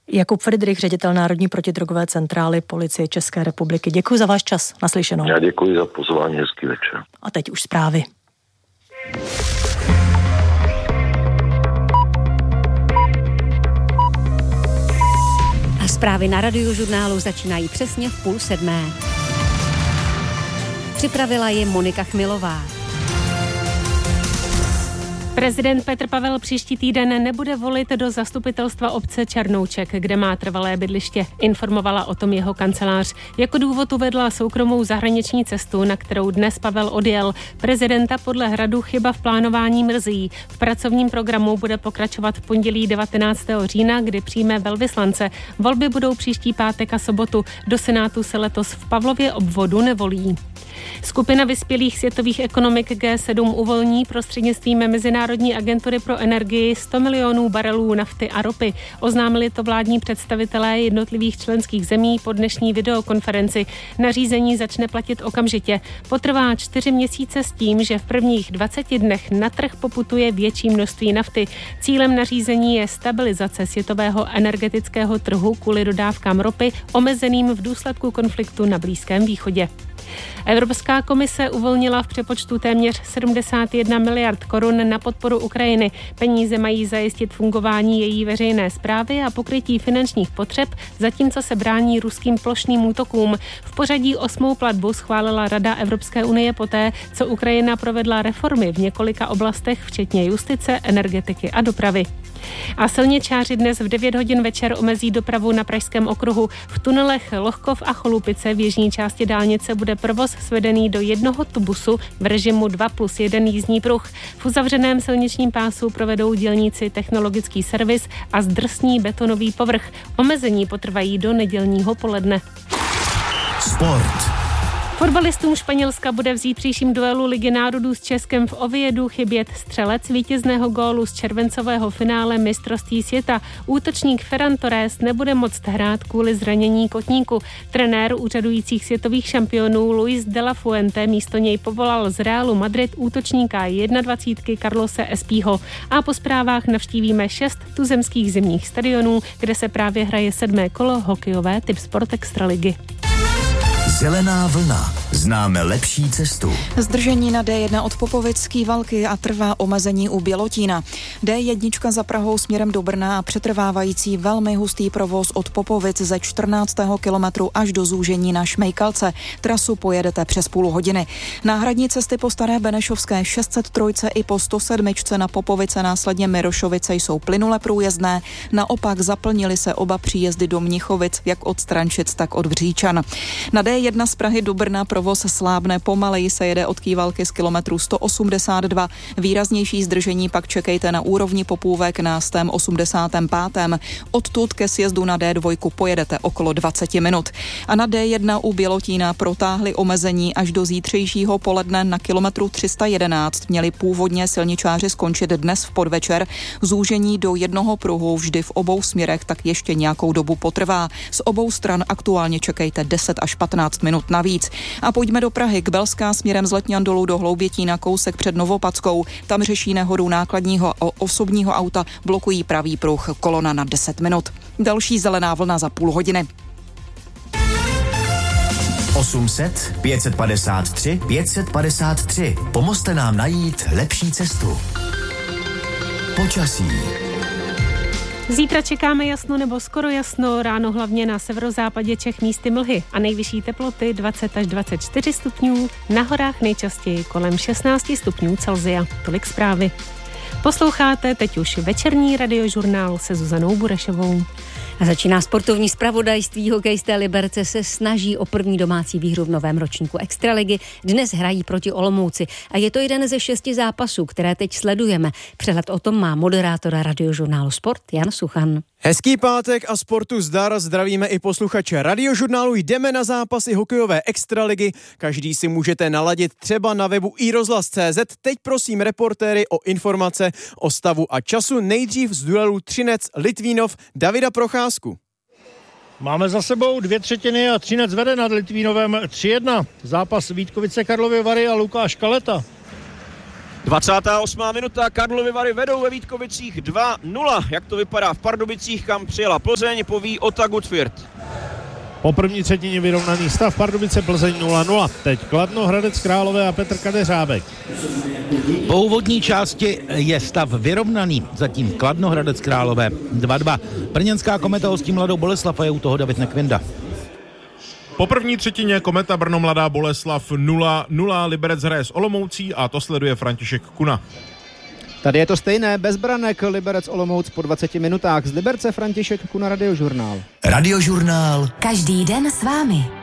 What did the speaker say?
Jakub Fridrich, ředitel Národní protidrogové centrály Policie České republiky. Děkuji za váš čas. Naslyšenou. Já děkuji za pozvání, hezký večer. A teď už zprávy. A zprávy na Radiožurnálu začínají přesně v 6:30. Připravila je Monika Chmilová. Prezident Petr Pavel příští týden nebude volit do zastupitelstva obce Černouček, kde má trvalé bydliště. Informovala o tom jeho kancelář. Jako důvod uvedla soukromou zahraniční cestu, na kterou dnes Pavel odjel. Prezidenta podle Hradu chyba v plánování mrzí. V pracovním programu bude pokračovat v pondělí 19. října, kdy přijme velvyslance. Volby budou příští pátek a sobotu. Do Senátu se letos v Pavlově obvodu nevolí. Skupina vyspělých světových ekonomik G7 uvolní prostřednictvím Mezinárodní agentury pro energii 100 milionů barelů nafty a ropy. Oznámili to vládní představitelé jednotlivých členských zemí po dnešní videokonferenci. Nařízení začne platit okamžitě. Potrvá 4 měsíce s tím, že v prvních 20 dnech na trh poputuje větší množství nafty. Cílem nařízení je stabilizace světového energetického trhu kvůli dodávkám ropy omezeným v důsledku konfliktu na Blízkém východě. Evropská komise uvolnila v přepočtu téměř 71 miliard korun na podporu Ukrajiny. Peníze mají zajistit fungování její veřejné správy a pokrytí finančních potřeb, zatímco se brání ruským plošným útokům. V pořadí 8. platbu schválila Rada Evropské unie poté, co Ukrajina provedla reformy v několika oblastech, včetně justice, energetiky a dopravy. A silničáři dnes v 9 hodin večer omezí dopravu na Pražském okruhu. V tunelech Lohkov a Cholupice v jižní části dálnice bude provoz svedený do jednoho tubusu v režimu 2+1 jízdní pruh. V uzavřeném silničním pásu provedou dělníci technologický servis a zdrsní betonový povrch. Omezení potrvají do nedělního poledne. Sport. Fotbalistům Španělska bude v zítřejším duelu Ligy národů s Českem v Oviedu chybět střelec vítězného gólu z červencového finále mistrovství světa. Útočník Ferran Torres nebude moct hrát kvůli zranění kotníku. Trenér úřadujících světových šampionů Luis de la Fuente místo něj povolal z Realu Madrid útočníka 21 Carlose Espího. A po zprávách navštívíme 6 tuzemských zimních stadionů, kde se právě hraje 7. kolo hokejové Tipsport Extraligy. Zelená vlna. Známe lepší cestu. Zdržení na D1 od Popovický Valky a trvá omezení u Bělotína. D1 za Prahou směrem do Brna a přetrvávající velmi hustý provoz od Popovic ze 14. kilometru až do zúžení na Šmejkalce. Trasu pojedete přes půl hodiny. Náhradní cesty po Staré Benešovské 603 i po 107 na Popovice, následně Mirošovice jsou plynule průjezdné. Naopak zaplnily se oba příjezdy do Mnichovic, jak od Strančic, tak od Bříčan. Na D1 z Prahy do Brna provoz slábne, pomaleji se jede od Kývalky z kilometru 182. Výraznější zdržení pak čekejte na úrovni Popůvek na 185. Odtud ke sjezdu na D2 pojedete okolo 20 minut. A na D1 u Bělotína protáhli omezení až do zítřejšího poledne na kilometru 311. Měli původně silničáři skončit dnes v podvečer. Zúžení do jednoho pruhu vždy v obou směrech tak ještě nějakou dobu potrvá. Z obou stran aktuálně čekejte 10 až 15 minut navíc. A pojďme do Prahy k Belská směrem z Letňan dolů do Hloubětína, kousek před Novopackou. Tam řeší nehodu nákladního a osobního auta, blokují pravý pruh, kolona na 10 minut. Další zelená vlna za půl hodiny. 800 553 553. Pomozte nám najít lepší cestu. Počasí. Zítra čekáme jasno nebo skoro jasno, ráno hlavně na severozápadě Čech místy mlhy a nejvyšší teploty 20 až 24 stupňů, na horách nejčastěji kolem 16 stupňů Celsia. Tolik zprávy. Posloucháte teď už večerní radiožurnál se Zuzanou Burešovou. A začíná sportovní zpravodajství. Hokejisté Liberce se snaží o první domácí výhru v novém ročníku Extraligy. Dnes hrají proti Olomouci a je to jeden ze 6 zápasů, které teď sledujeme. Přehled o tom má moderátora radiožurnálu Sport Jan Suchan. Hezký pátek a sportu zdar, zdravíme i posluchače radiožurnálu. Jdeme na zápasy hokejové Extraligy. Každý si můžete naladit třeba na webu iRozhlas.cz. Teď prosím reportéry o informace o stavu a času. Nejdřív z duelu Třinec-Litvínov Davida Procházku. Máme za sebou 2/3 a Třinec vede nad Litvínovem 3-1. Zápas Vítkovice Karlovy Vary a Lukáš Kaleta. 28. minuta, Karlovy Vary vedou ve Vítkovicích 2-0. Jak to vypadá v Pardubicích, kam přijela Plzeň, poví Ota Gutfirth. Po první třetině vyrovnaný stav, Pardubice Plzeň 0-0. Teď Kladno, Hradec Králové a Petr Kadeřábek. Po úvodní části je stav vyrovnaný, zatím Kladno, Hradec Králové 2-2. Brněnská Kometa hostí Mladou Boleslav a je u toho David Nekvinda. Po první třetině Kometa Brno Mladá Boleslav 0-0, Liberec hraje s Olomoucí a to sleduje František Kuna. Tady je to stejné, bez branek, Liberec Olomouc po 20 minutách. Z Liberce František Kuna, Radiožurnál. Radiožurnál. Každý den s vámi.